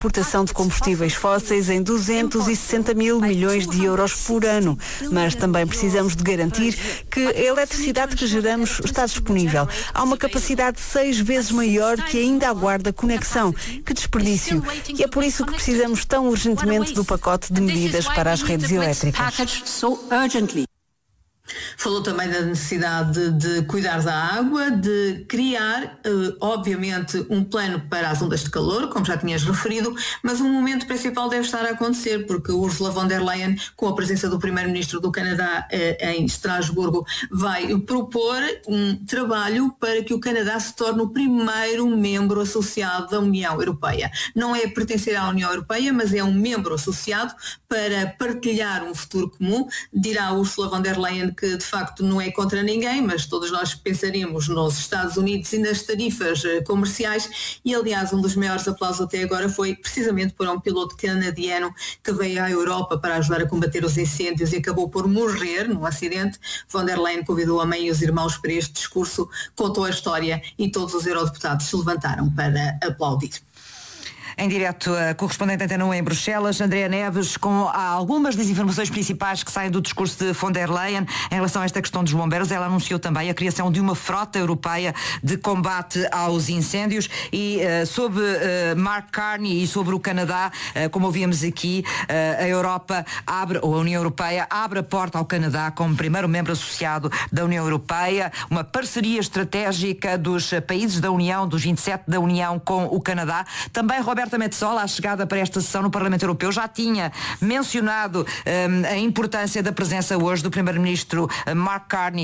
exportação de combustíveis fósseis em 260 mil milhões de euros por ano. Mas também precisamos de garantir que a eletricidade que geramos está disponível. Há uma capacidade 6 vezes maior que ainda aguarda conexão. Que desperdício! E é por isso que precisamos tão urgentemente do pacote de medidas para as redes elétricas. Falou também da necessidade de cuidar da água, de criar, obviamente, um plano para as ondas de calor, como já tinhas referido, mas um momento principal deve estar a acontecer, porque Ursula von der Leyen, com a presença do Primeiro-Ministro do Canadá em Estrasburgo, vai propor um trabalho para que o Canadá se torne o primeiro membro associado da União Europeia. Não é pertencer à União Europeia, mas é um membro associado para partilhar um futuro comum. Dirá Ursula von der Leyen que de facto não é contra ninguém, mas todos nós pensaríamos nos Estados Unidos e nas tarifas comerciais, e aliás um dos maiores aplausos até agora foi precisamente por um piloto canadiano que veio à Europa para ajudar a combater os incêndios e acabou por morrer no acidente. Von der Leyen convidou a mãe e os irmãos para este discurso, contou a história e todos os eurodeputados se levantaram para aplaudir. Em direto, a correspondente Antena 1 em Bruxelas, Andréa Neves, com algumas das informações principais que saem do discurso de von der Leyen em relação a esta questão dos bombeiros. Ela anunciou também a criação de uma frota europeia de combate aos incêndios e sobre Mark Carney e sobre o Canadá, como ouvíamos aqui, a Europa abre, ou a União Europeia abre a porta ao Canadá como primeiro membro associado da União Europeia, uma parceria estratégica dos países da União, dos 27 da União com o Canadá. Também Roberta Metsola, à chegada para esta sessão no Parlamento Europeu, já tinha mencionado a importância da presença hoje do Primeiro-Ministro Mark Carney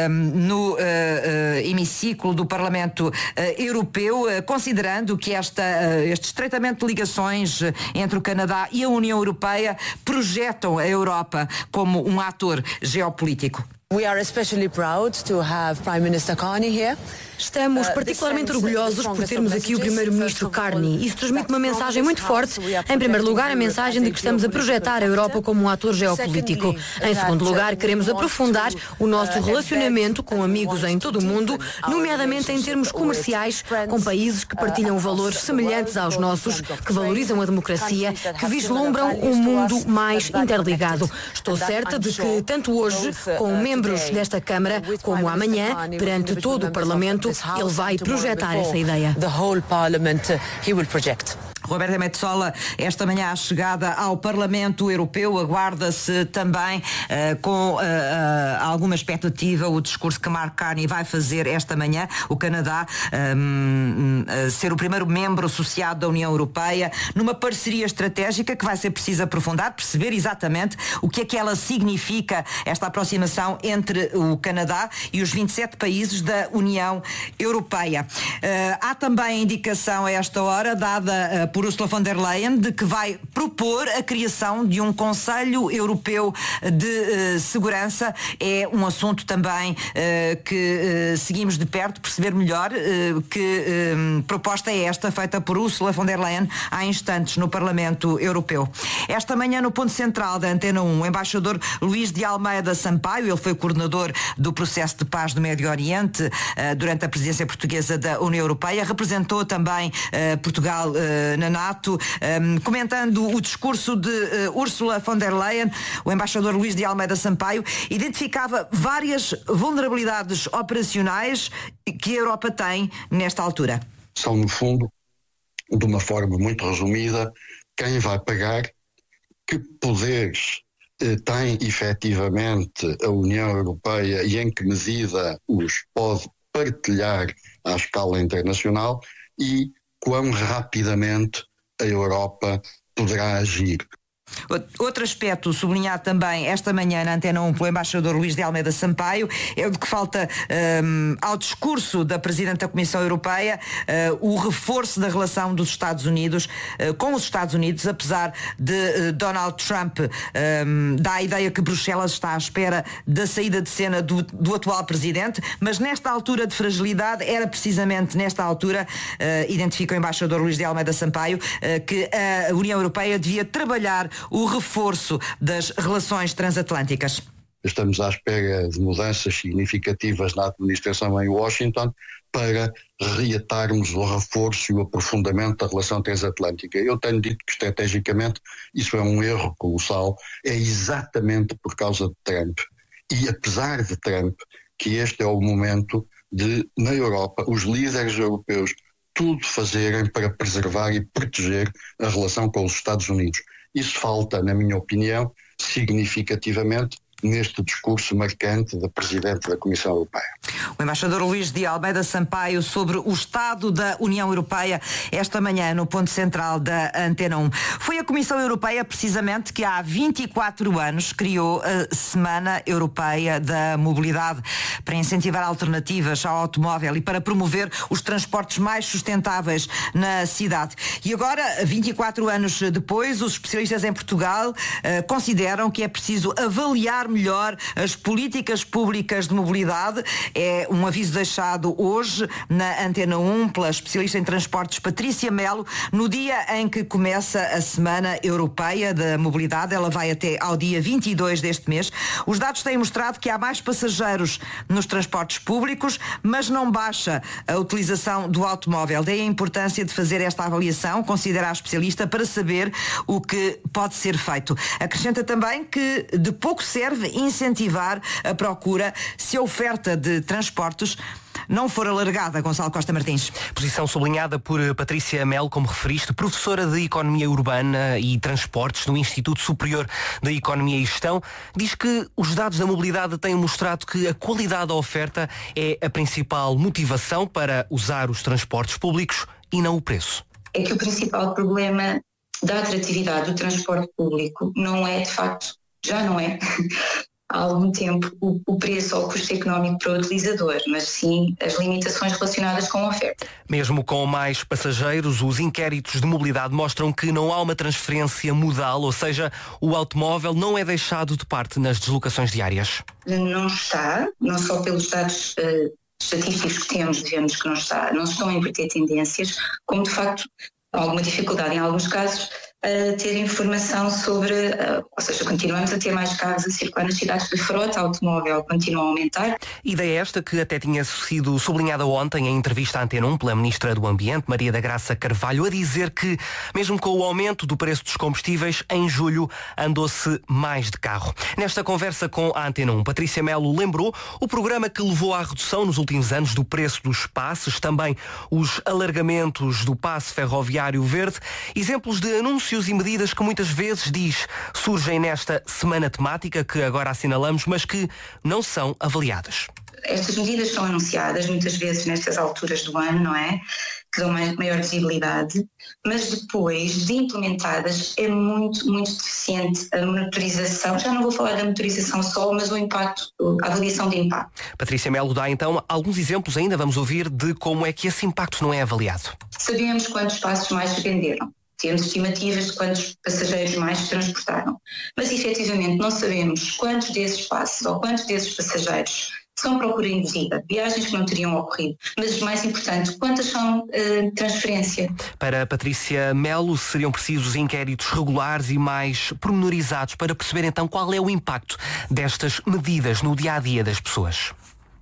no hemiciclo do Parlamento Europeu, considerando que este estreitamento de ligações entre o Canadá e a União Europeia projetam a Europa como um ator geopolítico. We are especially proud to have Prime Minister Carney here. Estamos particularmente orgulhosos por termos aqui o Primeiro-Ministro Carney. Isso transmite uma mensagem muito forte. Em primeiro lugar, a mensagem de que estamos a projetar a Europa como um ator geopolítico. Em segundo lugar, queremos aprofundar o nosso relacionamento com amigos em todo o mundo, nomeadamente em termos comerciais, com países que partilham valores semelhantes aos nossos, que valorizam a democracia, que vislumbram um mundo mais interligado. Estou certa de que, tanto hoje, com membros desta Câmara, como amanhã, perante todo o Parlamento, ele vai projetar essa ideia. Roberta Metsola, esta manhã à chegada ao Parlamento Europeu, aguarda-se também com alguma expectativa o discurso que Mark Carney vai fazer esta manhã. O Canadá ser o primeiro membro associado da União Europeia numa parceria estratégica que vai ser preciso aprofundar, perceber exatamente o que é que ela significa, esta aproximação entre o Canadá e os 27 países da União Europeia. Há também a indicação a esta hora dada por Ursula von der Leyen de que vai propor a criação de um Conselho Europeu de Segurança. É um assunto também que seguimos de perto, perceber melhor que proposta é esta feita por Ursula von der Leyen há instantes no Parlamento Europeu. Esta manhã no ponto central da Antena 1, o embaixador Luís de Almeida Sampaio, ele foi coordenador do processo de paz do Médio Oriente durante a presidência portuguesa da União Europeia, representou também Portugal na NATO, comentando o discurso de Ursula von der Leyen. O embaixador Luís de Almeida Sampaio identificava várias vulnerabilidades operacionais que a Europa tem nesta altura. São, no fundo, de uma forma muito resumida, quem vai pagar, que poderes tem efetivamente a União Europeia e em que medida os pode partilhar à escala internacional e quão rapidamente a Europa poderá agir. Outro aspecto sublinhado também esta manhã na Antena 1 pelo embaixador Luís de Almeida Sampaio é o de que falta ao discurso da Presidente da Comissão Europeia o reforço da relação dos Estados Unidos com os Estados Unidos, apesar de Donald Trump dar a ideia que Bruxelas está à espera da saída de cena do atual Presidente, mas nesta altura de fragilidade, era precisamente nesta altura, identifica o embaixador Luís de Almeida Sampaio, que a União Europeia devia trabalhar o reforço das relações transatlânticas. estamos à espera de mudanças significativas na administração em Washington para reatarmos o reforço e o aprofundamento da relação transatlântica. Eu tenho dito que estrategicamente isso é um erro colossal, é exatamente por causa de Trump. E apesar de Trump, que este é o momento de, na Europa, os líderes europeus tudo fazerem para preservar e proteger a relação com os Estados Unidos. Isso falta, na minha opinião, significativamente neste discurso marcante da Presidente da Comissão Europeia. O embaixador Luís de Almeida Sampaio sobre o Estado da União Europeia esta manhã no ponto central da Antena 1. Foi a Comissão Europeia precisamente que há 24 anos criou a Semana Europeia da Mobilidade para incentivar alternativas ao automóvel e para promover os transportes mais sustentáveis na cidade. E agora, 24 anos depois, os especialistas em Portugal consideram que é preciso avaliar melhor as políticas públicas de mobilidade. É um aviso deixado hoje na Antena 1 pela especialista em transportes Patrícia Melo, no dia em que começa a Semana Europeia da Mobilidade. Ela vai até ao dia 22 deste mês. Os dados têm mostrado que há mais passageiros nos transportes públicos, mas não baixa a utilização do automóvel. Daí a importância de fazer esta avaliação, considera a especialista, para saber o que pode ser feito. Acrescenta também que de pouco serve incentivar a procura se a oferta de transportes não for alargada. Gonçalo Costa Martins. Posição sublinhada por Patrícia Melo, como referiste, professora de Economia Urbana e Transportes no Instituto Superior da Economia e Gestão, diz que os dados da mobilidade têm mostrado que a qualidade da oferta é a principal motivação para usar os transportes públicos e não o preço. É que o principal problema da atratividade do transporte público não é, de facto, já não é há algum tempo o preço ou o custo económico para o utilizador, mas sim as limitações relacionadas com a oferta. Mesmo com mais passageiros, os inquéritos de mobilidade mostram que não há uma transferência modal, ou seja, o automóvel não é deixado de parte nas deslocações diárias. Não está, não só pelos dados estatísticos que temos, vemos que não se estão a inverter tendências, como de facto alguma dificuldade em alguns casos a ter informação sobre, ou seja, continuamos a ter mais carros a circular nas cidades, de frota automóvel continua a aumentar. Ideia esta que até tinha sido sublinhada ontem em entrevista à Antena 1 pela Ministra do Ambiente, Maria da Graça Carvalho, a dizer que, mesmo com o aumento do preço dos combustíveis, em julho andou-se mais de carro. Nesta conversa com a Antena 1, Patrícia Melo lembrou o programa que levou à redução nos últimos anos do preço dos passes, também os alargamentos do passe ferroviário verde, exemplos de anúncios e medidas que muitas vezes, diz, surgem nesta semana temática que agora assinalamos, mas que não são avaliadas. Estas medidas são anunciadas muitas vezes nestas alturas do ano, não é? Que dão maior visibilidade, mas depois de implementadas é muito, muito deficiente a monitorização. Já não vou falar da monitorização só, mas o impacto, a avaliação de impacto. Patrícia Melo dá então alguns exemplos ainda, vamos ouvir, de como é que esse impacto não é avaliado. Sabemos quantos passos mais se venderam. Temos estimativas de quantos passageiros mais se transportaram. Mas, efetivamente, não sabemos quantos desses passos ou quantos desses passageiros são procura induzida, viagens que não teriam ocorrido. Mas, mais importante, quantas são transferência? Para Patrícia Melo, seriam precisos inquéritos regulares e mais pormenorizados para perceber, então, qual é o impacto destas medidas no dia-a-dia das pessoas.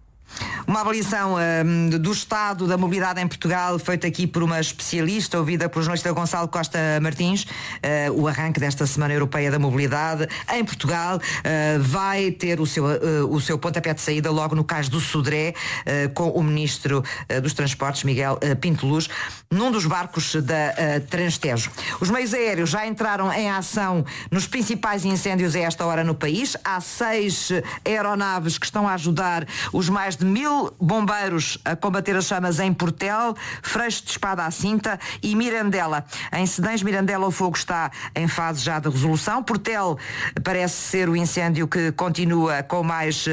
Uma avaliação do estado da mobilidade em Portugal, feita aqui por uma especialista, ouvida pelo jornalista Gonçalo Costa Martins. O arranque desta Semana Europeia da Mobilidade em Portugal vai ter o seu pontapé de saída logo no Cais do Sodré, com o Ministro dos Transportes, Miguel Pinto Luz, num dos barcos da Transtejo. Os meios aéreos já entraram em ação nos principais incêndios a esta hora no país. Há 6 aeronaves que estão a ajudar os mais de 1000 bombeiros a combater as chamas em Portel, Freixo de Espada à Cinta e Mirandela. Em Sedães, Mirandela, o fogo está em fase já de resolução. Portel parece ser o incêndio que continua com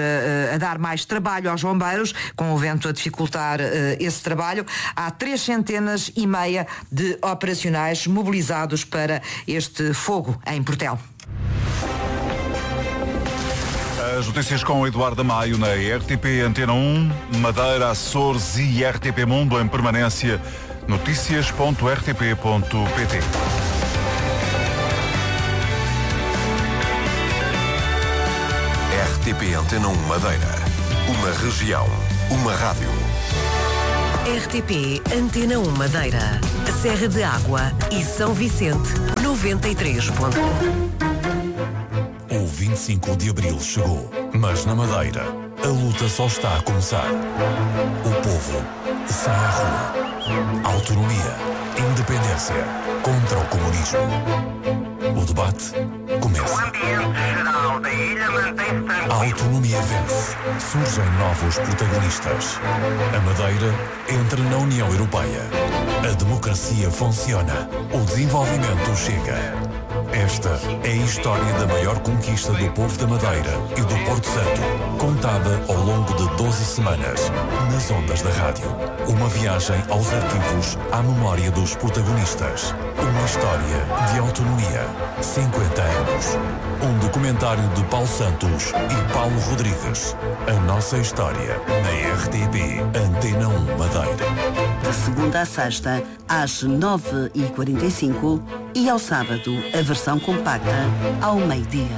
a dar mais trabalho aos bombeiros, com o vento a dificultar esse trabalho. Há 350 de operacionais mobilizados para este fogo em Portel. As notícias com o Eduardo Amaio na RTP Antena 1, Madeira, Açores e RTP Mundo em permanência. Noticias.rtp.pt. RTP RTP Antena 1 Madeira. Uma região, uma rádio. RTP Antena 1 Madeira. Serra de Água e São Vicente, 93.1. O 25 de Abril chegou, mas na Madeira a luta só está a começar. O povo sai à rua. Autonomia, independência, contra o comunismo. O debate começa. O ambiente geral da ilha mantém-se tranquilo. A autonomia vence. Surgem novos protagonistas. A Madeira entra na União Europeia. A democracia funciona. O desenvolvimento chega. Esta é a história da maior conquista do povo da Madeira e do Porto Santo, contada ao longo de 12 semanas, nas ondas da rádio. Uma viagem aos arquivos à memória dos protagonistas. Uma história de autonomia. 50 anos. Um documentário de Paulo Santos e Paulo Rodrigues. A nossa história na RTP Antena 1 Madeira. De segunda a sexta, às 9h45 e ao sábado, a versão compacta ao meio-dia.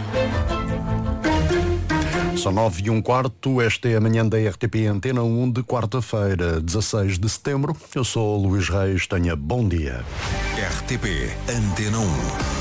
São 9h15, esta é a manhã da RTP Antena 1 de quarta-feira, 16 de setembro. Eu sou o Luís Reis, tenha bom dia. RTP Antena 1.